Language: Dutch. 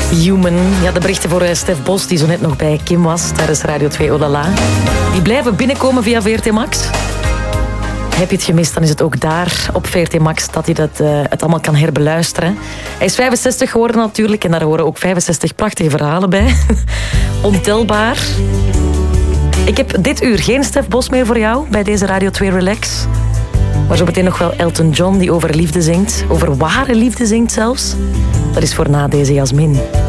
Human. Ja, de berichten voor Stef Bos, die zo net nog bij Kim was. Tijdens Radio 2 Olala. Die blijven binnenkomen via VRT Max. Heb je het gemist, dan is het ook daar op VRT Max dat hij het allemaal kan herbeluisteren. Hij is 65 geworden natuurlijk en daar horen ook 65 prachtige verhalen bij. Ontelbaar. Ik heb dit uur geen Stef Bos meer voor jou bij deze Radio 2 Relax. Maar zo meteen nog wel Elton John die over liefde zingt. Over ware liefde zingt zelfs. Dat is voor na deze Jasmin.